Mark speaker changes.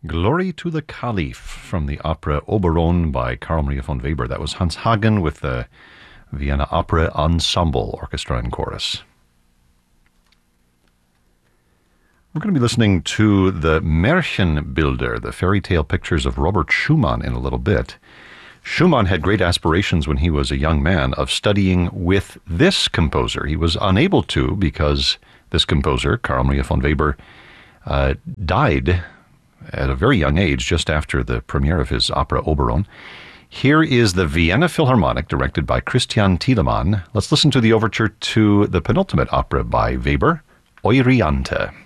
Speaker 1: Glory to the Caliph from the opera Oberon by Carl Maria von Weber. That was Hans Hagen with the Vienna Opera Ensemble Orchestra and Chorus. We're going to be listening to the Märchenbilder, the fairy tale pictures of Robert Schumann in a little bit. Schumann had great aspirations when he was a young man of studying with this composer. He was unable to because this composer, Carl Maria von Weber, died at a very young age, just after the premiere of his opera Oberon. Here is the Vienna Philharmonic, directed by Christian Thielemann. Let's listen to the overture to the penultimate opera by Weber, Euryanthe.